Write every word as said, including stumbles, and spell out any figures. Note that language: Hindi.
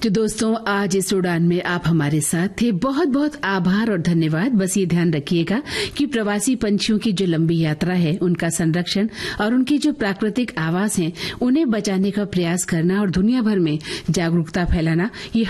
तो दोस्तों, आज इस उड़ान में आप हमारे साथ थे। बहुत बहुत आभार और धन्यवाद। बस ये ध्यान रखिएगा कि प्रवासी पंछियों की जो लंबी यात्रा है, उनका संरक्षण और उनकी जो प्राकृतिक आवास हैं, उन्हें बचाने का प्रयास करना और दुनिया भर में जागरूकता फैलाना, ये